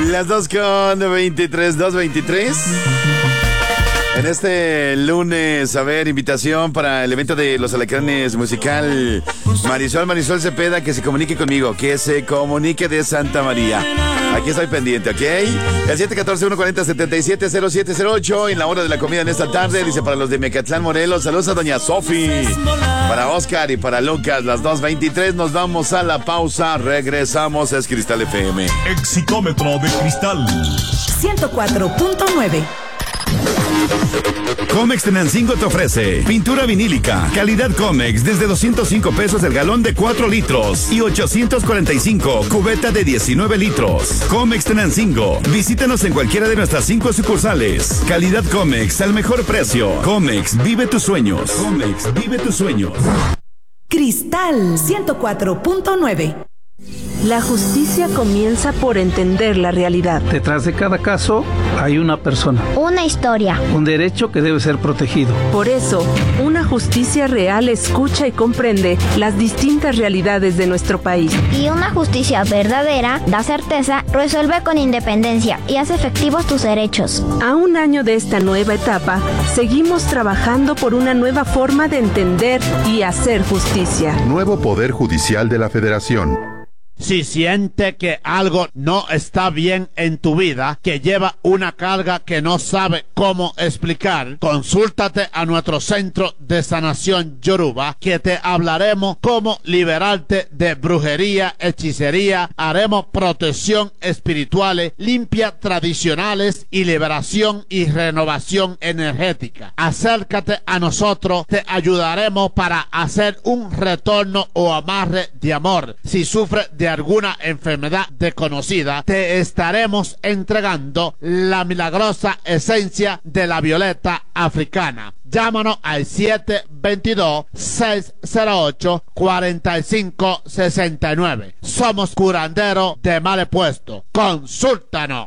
Las 2:23. En este lunes, a ver, invitación para el evento de Los Alacranes musical. Marisol Cepeda, que se comunique conmigo, que se comunique de Santa María. Aquí estoy pendiente, ¿ok? El 714-140-770708 en la hora de la comida en esta tarde. Dice para los de Mecatlán, Morelos. Saludos a doña Sofi. Para Oscar y para Lucas, las 2:23. Nos vamos a la pausa. Regresamos. Es Cristal FM. Exicómetro de cristal 104.9. Comex Tenancingo te ofrece pintura vinílica, calidad Comex desde 205 pesos el galón de 4 litros y 845 cubeta de 19 litros. Comex Tenancingo, visítanos en cualquiera de nuestras 5 sucursales. Calidad Comex al mejor precio. Comex, vive tus sueños. Comex, vive tus sueños. Cristal 104.9. La justicia comienza por entender la realidad. Detrás de cada caso hay una persona. Una historia. Un derecho que debe ser protegido. Por eso, una justicia real escucha y comprende las distintas realidades de nuestro país. Y una justicia verdadera da certeza, resuelve con independencia y hace efectivos tus derechos. A un año de esta nueva etapa, seguimos trabajando por una nueva forma de entender y hacer justicia. Nuevo Poder Judicial de la Federación. Si siente que algo no está bien en tu vida, que lleva una carga que no sabe cómo explicar, consúltate a nuestro centro de sanación Yoruba, que te hablaremos cómo liberarte de brujería, hechicería, haremos protección espirituales, limpias tradicionales y liberación y renovación energética. Acércate a nosotros, te ayudaremos para hacer un retorno o amarre de amor. Si sufres de alguna enfermedad desconocida, te estaremos entregando la milagrosa esencia de la violeta africana. Llámanos al 722-608-4569. Somos curanderos de males puestos. Consúltanos.